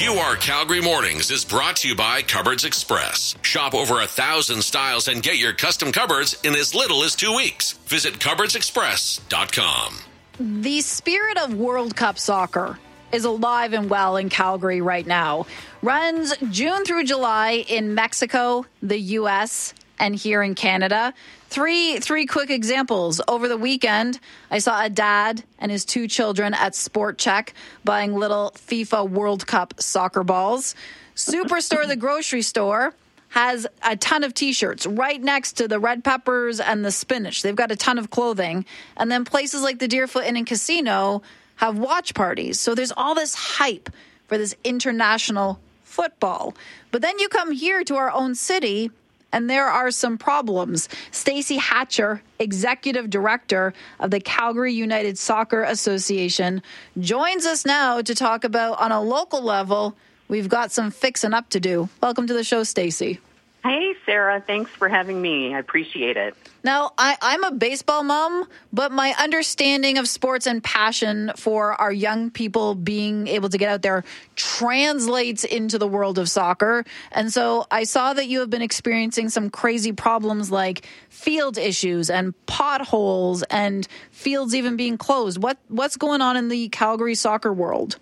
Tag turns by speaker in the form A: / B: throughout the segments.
A: QR Calgary Mornings is brought to you by Cupboards Express. Shop over 1,000 styles and get your custom cupboards in as little as 2 weeks. Visit cupboardsexpress.com.
B: The spirit of World Cup soccer is alive and well in Calgary right now. Runs June through July in Mexico, the U.S., and here in Canada. Three quick examples. Over the weekend, I saw a dad and his 2 children at Sport Chek buying little FIFA World Cup soccer balls. Superstore, the grocery store, has a ton of T-shirts right next to the red peppers and the spinach. They've got a ton of clothing. And then places like the Deerfoot Inn and Casino have watch parties. So there's all this hype for this international football. But then you come here to our own city, and there are some problems. Stacey Hatcher, Executive Director of the Calgary United Soccer Association, joins us now to talk about, on a local level, we've got some fixing up to do. Welcome to the show, Stacey.
C: Hey, Sarah. Thanks for having me. I appreciate it.
B: Now, I'm a baseball mom, but my understanding of sports and passion for our young people being able to get out there translates into the world of soccer. And so I saw that you have been experiencing some crazy problems like field issues and potholes and fields even being closed. What's going on in the Calgary soccer world?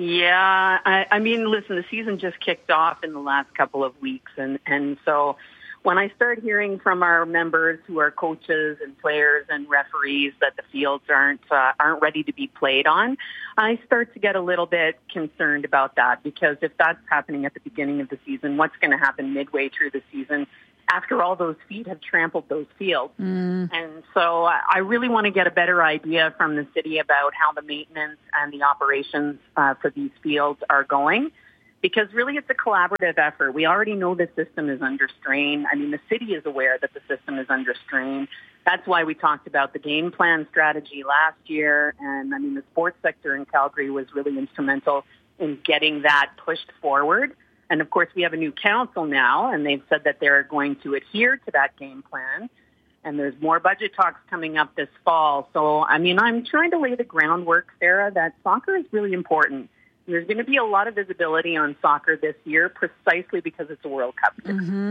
C: Yeah, I mean, listen, the season just kicked off in the last couple of weeks. And so when I start hearing from our members who are coaches and players and referees that the fields aren't ready to be played on, I start to get a little bit concerned about that, because if that's happening at the beginning of the season, what's going to happen midway through the season after all those feet have trampled those fields? And so I really want to get a better idea from the city about how the maintenance and the operations for these fields are going, because really it's a collaborative effort. We already know the system is under strain. I mean, the city is aware that the system is under strain. That's why we talked about the game plan strategy last year. And I mean, the sports sector in Calgary was really instrumental in getting that pushed forward. And of course, we have a new council now, and they've said that they're going to adhere to that game plan. And there's more budget talks coming up this fall. So, I mean, I'm trying to lay the groundwork, Sarah, that soccer is really important. There's going to be a lot of visibility on soccer this year precisely because it's a World Cup year.
B: Mm-hmm.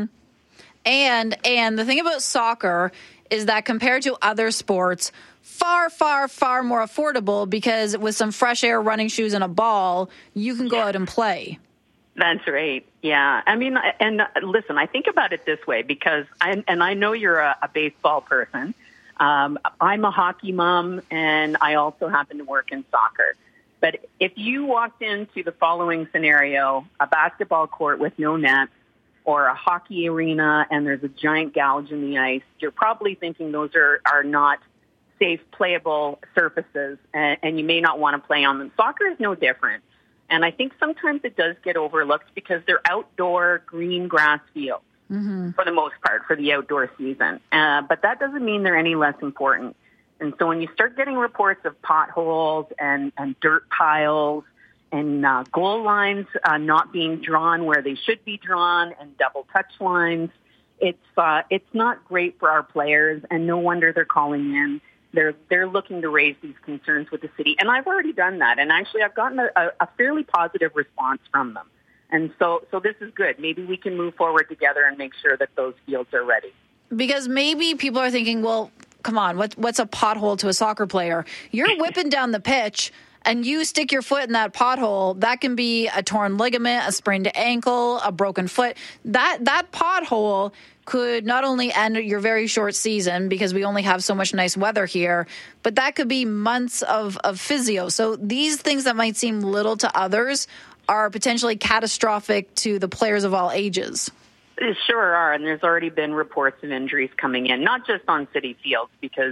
B: And the thing about soccer is that compared to other sports, far, far, far more affordable, because with some fresh air, running shoes, and a ball, you can go out and play.
C: That's right. Yeah. I mean, and listen, I think about it this way, because I know you're a baseball person. I'm a hockey mom, and I also happen to work in soccer. But if you walked into the following scenario, a basketball court with no nets, or a hockey arena and there's a giant gouge in the ice, you're probably thinking those are not safe, playable surfaces, and you may not want to play on them. Soccer is no different. And I think sometimes it does get overlooked because they're outdoor green grass fields for the most part for the outdoor season. But that doesn't mean they're any less important. And so when you start getting reports of potholes and dirt piles and goal lines not being drawn where they should be drawn and double touch lines, it's not great for our players, and no wonder they're calling in. They're looking to raise these concerns with the city, and I've already done that. And actually, I've gotten a fairly positive response from them. And so this is good. Maybe we can move forward together and make sure that those fields are ready.
B: Because maybe people are thinking, well, come on, what's a pothole to a soccer player? You're whipping down the pitch, and you stick your foot in that pothole. That can be a torn ligament, a sprained ankle, a broken foot. That pothole could not only end your very short season, because we only have so much nice weather here, but that could be months of physio. So these things that might seem little to others are potentially catastrophic to the players of all ages.
C: They sure are, and there's already been reports of injuries coming in, not just on city fields, because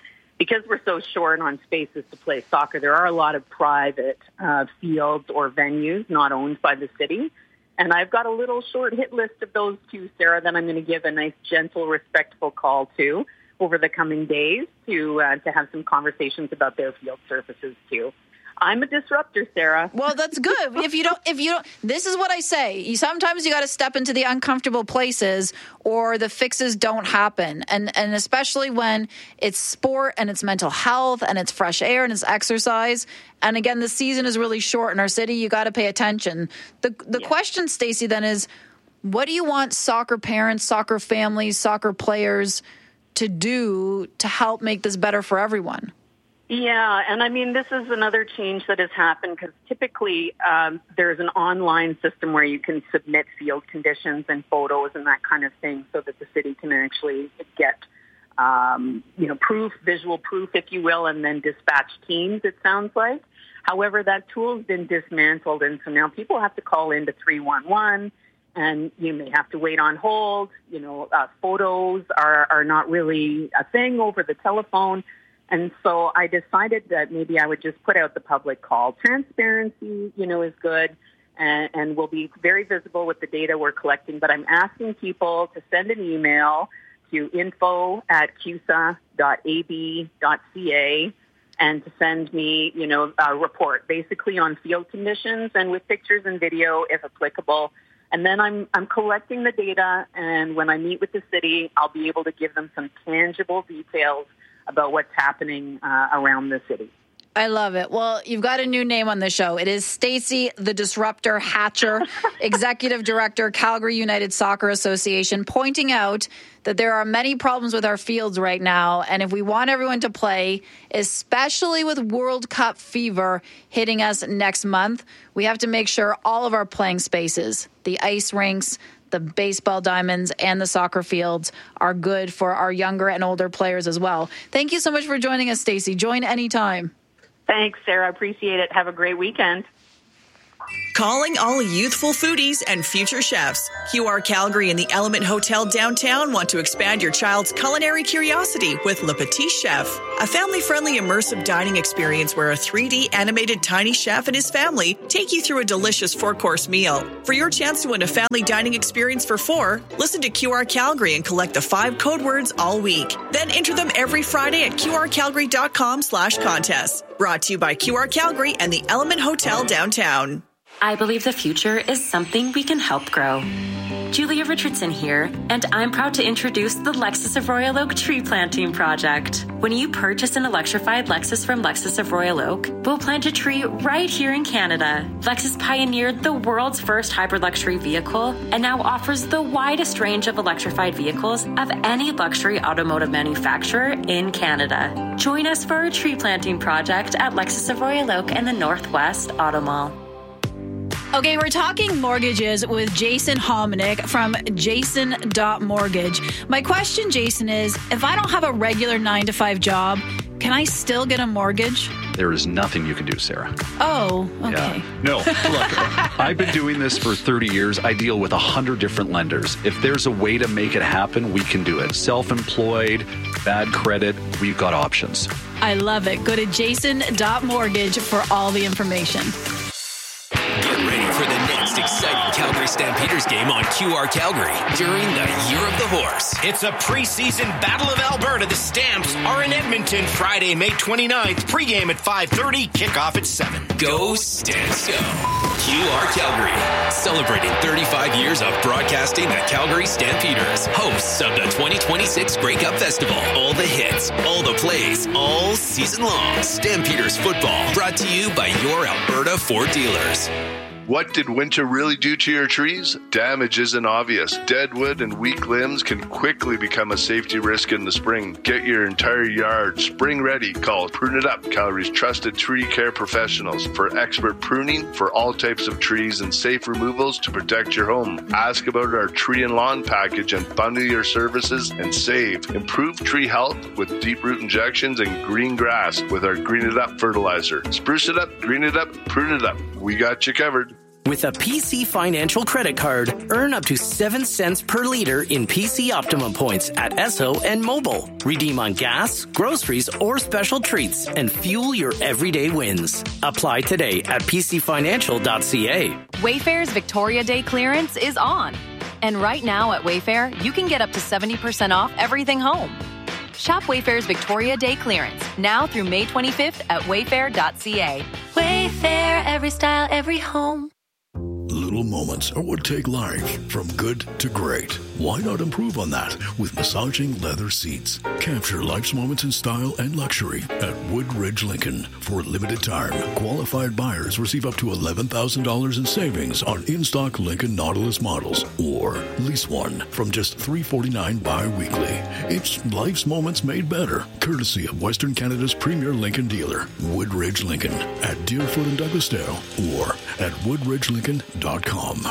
C: we're so short on spaces to play soccer. There are a lot of private fields or venues not owned by the city. And I've got a little short hit list of those too, Sarah, that I'm going to give a nice, gentle, respectful call to over the coming days to have some conversations about their field surfaces too. I'm a disruptor, Sarah.
B: Well, that's good. If you don't, this is what I say. Sometimes you got to step into the uncomfortable places or the fixes don't happen. And especially when it's sport and it's mental health and it's fresh air and it's exercise. And again, the season is really short in our city. You got to pay attention. The question, Stacey, then is, what do you want soccer parents, soccer families, soccer players to do to help make this better for everyone?
C: Yeah, and I mean, this is another change that has happened because typically there's an online system where you can submit field conditions and photos and that kind of thing so that the city can actually get, proof, visual proof, if you will, and then dispatch teams, it sounds like. However, that tool's been dismantled, and so now people have to call into 311, and you may have to wait on hold. Photos are not really a thing over the telephone. And so I decided that maybe I would just put out the public call. Transparency, is good, and will be very visible with the data we're collecting. But I'm asking people to send an email to info@cusa.ab.ca and to send me, a report basically on field conditions and with pictures and video if applicable. And then I'm collecting the data, and when I meet with the city, I'll be able to give them some tangible details about what's happening around the city.
B: I love it. Well, you've got a new name on the show. It is Stacey the Disruptor Hatcher, Executive Director, Calgary United Soccer Association, pointing out that there are many problems with our fields right now. And if we want everyone to play, especially with World Cup fever hitting us next month, we have to make sure all of our playing spaces, the ice rinks, the baseball diamonds, and the soccer fields are good for our younger and older players as well. Thank you so much for joining us, Stacey. Join anytime.
C: Thanks, Sarah. Appreciate it. Have a great weekend.
D: Calling all youthful foodies and future chefs. QR Calgary and the Element Hotel downtown want to expand your child's culinary curiosity with Le Petit Chef, a family-friendly immersive dining experience where a 3D animated tiny chef and his family take you through a delicious 4-course meal. For your chance to win a family dining experience for 4, listen to QR Calgary and collect the 5 code words all week. Then enter them every Friday at qrcalgary.com/contests. Brought to you by QR Calgary and the Element Hotel downtown.
E: I believe the future is something we can help grow. Julia Richardson here, and I'm proud to introduce the Lexus of Royal Oak Tree Planting Project. When you purchase an electrified Lexus from Lexus of Royal Oak, we'll plant a tree right here in Canada. Lexus pioneered the world's first hybrid luxury vehicle and now offers the widest range of electrified vehicles of any luxury automotive manufacturer in Canada. Join us for our tree planting project at Lexus of Royal Oak and the Northwest Auto Mall.
B: Okay, we're talking mortgages with Jason Hominick from jason.mortgage. My question, Jason, is if I don't have a regular 9-to-5 job, can I still get a mortgage?
F: There is nothing you can do, Sarah.
B: Oh, okay.
F: Yeah. No, look, I've been doing this for 30 years. I deal with 100 different lenders. If there's a way to make it happen, we can do it. Self-employed, bad credit, we've got options.
B: I love it. Go to jason.mortgage for all the information.
G: Get ready for the next exciting Calgary Stampeders game on QR Calgary during the Year of the Horse.
H: It's a preseason Battle of Alberta. The Stamps are in Edmonton Friday, May 29th. Pregame at 5:30, kickoff at 7.
G: Go Stamps go. QR Calgary, celebrating 35 years of broadcasting the Calgary Stampeders, hosts of the 2026 Grey Cup Festival. All the hits, all the plays, all season long. Stampeders football, brought to you by your Alberta Ford dealers.
I: What did winter really do to your trees? Damage isn't obvious. Dead wood and weak limbs can quickly become a safety risk in the spring. Get your entire yard spring ready. Call Prune It Up, Calgary's trusted tree care professionals, for expert pruning for all types of trees and safe removals to protect your home. Ask about our tree and lawn package and bundle your services and save. Improve tree health with deep root injections and green grass with our Green It Up fertilizer. Spruce it up, green it up, prune it up. We got you covered.
J: With a PC Financial credit card, earn up to 7 cents per liter in PC Optimum points at Esso and Mobile. Redeem on gas, groceries, or special treats and fuel your everyday wins. Apply today at pcfinancial.ca.
K: Wayfair's Victoria Day clearance is on. And right now at Wayfair, you can get up to 70% off everything home. Shop Wayfair's Victoria Day clearance now through May 25th at wayfair.ca.
L: Wayfair, every style, every home.
M: Little moments are what take life from good to great. Why not improve on that with massaging leather seats? Capture life's moments in style and luxury at Woodridge Lincoln. For a limited time, qualified buyers receive up to $11,000 in savings on in-stock Lincoln Nautilus models, or lease one from just $349 bi-weekly. It's life's moments made better, courtesy of Western Canada's premier Lincoln dealer, Woodridge Lincoln, at Deerfoot and Douglasdale, or at woodridgelincoln.com.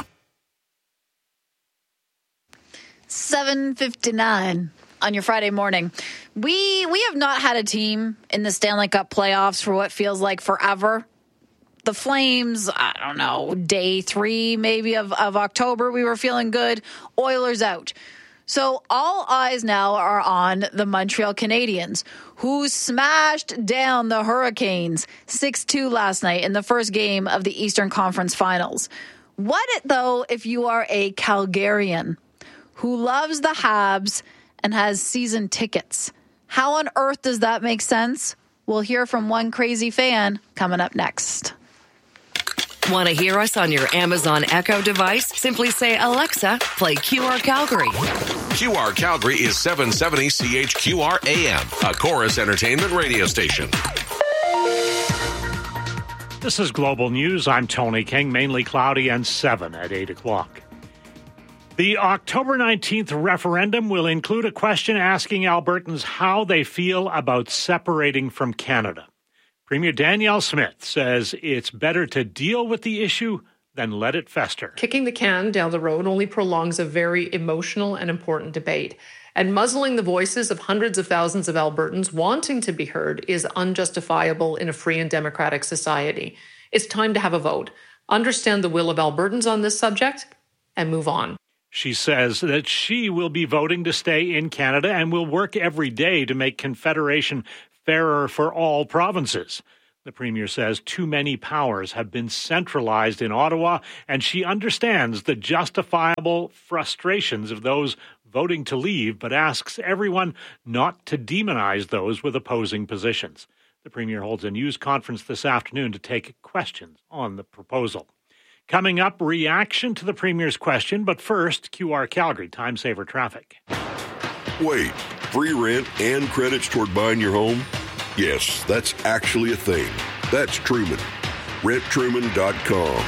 B: 7:59 on your Friday morning. We have not had a team in the Stanley Cup playoffs for what feels like forever. The Flames, I don't know, day 3 maybe of October, we were feeling good. Oilers out. So all eyes now are on the Montreal Canadiens, who smashed down the Hurricanes 6-2 last night in the first game of the Eastern Conference Finals. What, though, if you are a Calgarian who loves the Habs and has season tickets? How on earth does that make sense? We'll hear from one crazy fan coming up next.
N: Want to hear us on your Amazon Echo device? Simply say, Alexa, play QR Calgary.
A: QR Calgary is 770 CHQR AM, a Chorus Entertainment radio station.
O: This is Global News. I'm Tony King, mainly cloudy and 7 at 8 o'clock. The October 19th referendum will include a question asking Albertans how they feel about separating from Canada. Premier Danielle Smith says it's better to deal with the issue than let it fester.
P: Kicking the can down the road only prolongs a very emotional and important debate. And muzzling the voices of hundreds of thousands of Albertans wanting to be heard is unjustifiable in a free and democratic society. It's time to have a vote, understand the will of Albertans on this subject, and move on.
O: She says that she will be voting to stay in Canada and will work every day to make Confederation fairer for all provinces. The Premier says too many powers have been centralized in Ottawa, and she understands the justifiable frustrations of those voting to leave, but asks everyone not to demonize those with opposing positions. The Premier holds a news conference this afternoon to take questions on the proposal. Coming up, reaction to the Premier's question, but first, QR Calgary Time Saver Traffic.
Q: Wait, free rent and credits toward buying your home? Yes, that's actually a thing. That's Truman. RentTruman.com.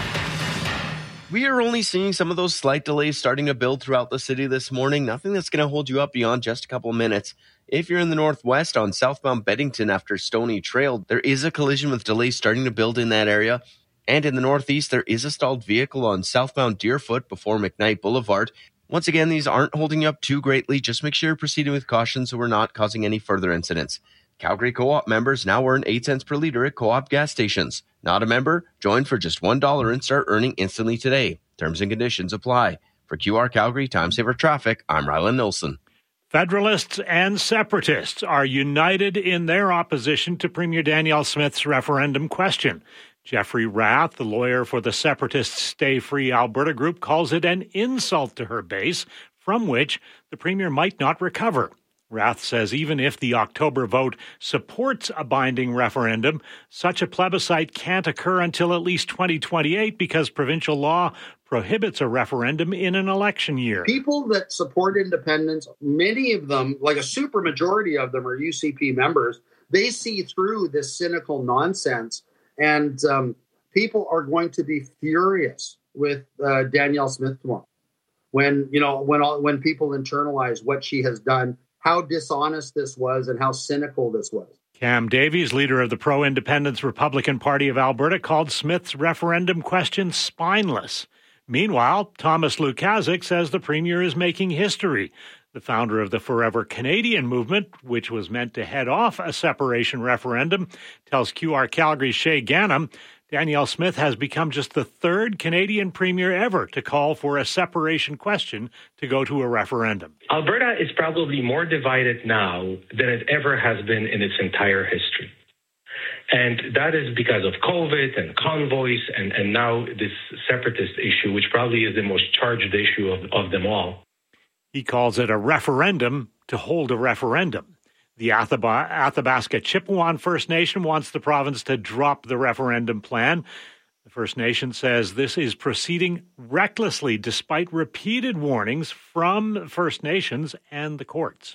R: We are only seeing some of those slight delays starting to build throughout the city this morning. Nothing that's going to hold you up beyond just a couple of minutes. If you're in the northwest on southbound Beddington after Stony Trail, there is a collision with delays starting to build in that area. And in the northeast, there is a stalled vehicle on southbound Deerfoot before McKnight Boulevard. Once again, these aren't holding you up too greatly. Just make sure you're proceeding with caution so we're not causing any further incidents. Calgary Co-op members now earn 8 cents per liter at Co-op gas stations. Not a member? Join for just $1 and start earning instantly today. Terms and conditions apply. For QR Calgary Time Saver Traffic, I'm Rylan Nilsson.
O: Federalists and separatists are united in their opposition to Premier Danielle Smith's referendum question. Jeffrey Rath, the lawyer for the separatist Stay Free Alberta group, calls it an insult to her base from which the Premier might not recover. Rath says even if the October vote supports a binding referendum, such a plebiscite can't occur until at least 2028 because provincial law prohibits a referendum in an election year.
S: People that support independence, many of them, like a supermajority of them, are UCP members. They see through this cynical nonsense, and people are going to be furious with Danielle Smith tomorrow when people internalize what she has done, how dishonest this was, and how cynical this was.
O: Cam Davies, leader of the pro-independence Republican Party of Alberta, called Smith's referendum question spineless. Meanwhile, Thomas Lukaszuk says the Premier is making history. The founder of the Forever Canadian movement, which was meant to head off a separation referendum, tells QR Calgary's Shay Ganem Danielle Smith has become just the third Canadian Premier ever to call for a separation question to go to a referendum.
T: Alberta is probably more divided now than it ever has been in its entire history. And that is because of COVID and convoys and now this separatist issue, which probably is the most charged issue of them all.
O: He calls it a referendum to hold a referendum. The Athabasca Chippewa First Nation wants the province to drop the referendum plan. The First Nation says this is proceeding recklessly despite repeated warnings from First Nations and the courts.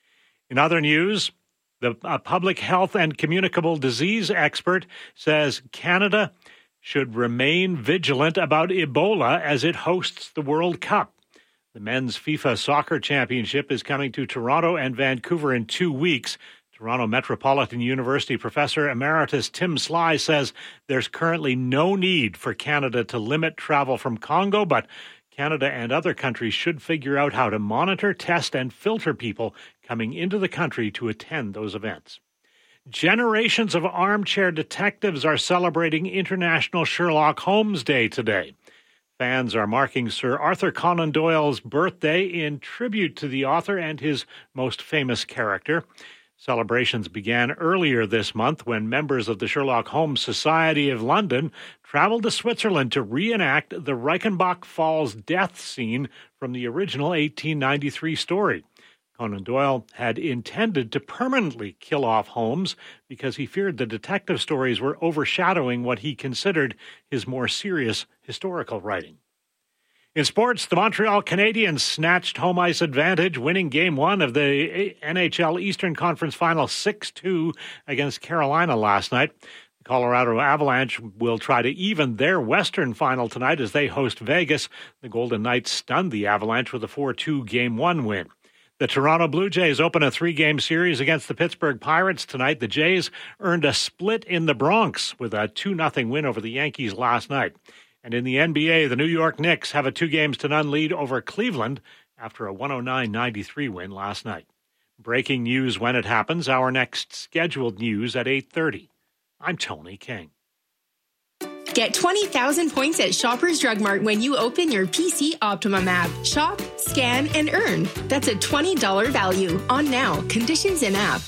O: In other news, a public health and communicable disease expert says Canada should remain vigilant about Ebola as it hosts the World Cup. The men's FIFA Soccer Championship is coming to Toronto and Vancouver in 2 weeks. Toronto Metropolitan University Professor Emeritus Tim Sly says there's currently no need for Canada to limit travel from Congo, but Canada and other countries should figure out how to monitor, test, and filter people coming into the country to attend those events. Generations of armchair detectives are celebrating International Sherlock Holmes Day today. Fans are marking Sir Arthur Conan Doyle's birthday in tribute to the author and his most famous character. Celebrations began earlier this month when members of the Sherlock Holmes Society of London traveled to Switzerland to reenact the Reichenbach Falls death scene from the original 1893 story. Conan Doyle had intended to permanently kill off Holmes because he feared the detective stories were overshadowing what he considered his more serious historical writing. In sports, the Montreal Canadiens snatched home ice advantage, winning Game 1 of the NHL Eastern Conference Final 6-2 against Carolina last night. The Colorado Avalanche will try to even their Western Final tonight as they host Vegas. The Golden Knights stunned the Avalanche with a 4-2 Game 1 win. The Toronto Blue Jays open a 3-game series against the Pittsburgh Pirates tonight. The Jays earned a split in the Bronx with a 2-0 win over the Yankees last night. And in the NBA, the New York Knicks have a 2-0 lead over Cleveland after a 109-93 win last night. Breaking news when it happens. Our next scheduled news at 8:30. I'm Tony King.
U: Get 20,000 points at Shoppers Drug Mart when you open your PC Optimum app. Shop, scan, and earn. That's a $20 value. On now. Conditions in app.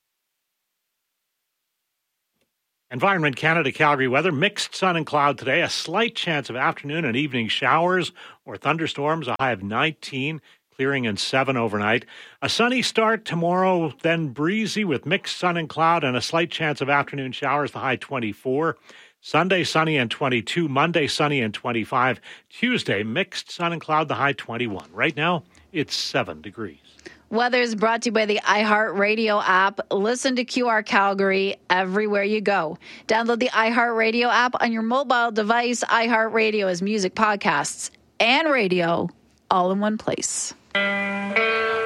O: Environment Canada Calgary weather. Mixed sun and cloud today. A slight chance of afternoon and evening showers or thunderstorms. A high of 19. Clearing and 7 overnight. A sunny start tomorrow, then breezy with mixed sun and cloud and a slight chance of afternoon showers. The high 24. Sunday, sunny and 22. Monday, sunny and 25. Tuesday, mixed sun and cloud, the high 21. Right now, it's 7 degrees.
B: Weather is brought to you by the iHeartRadio app. Listen to QR Calgary everywhere you go. Download the iHeartRadio app on your mobile device. iHeartRadio is music, podcasts, and radio all in one place.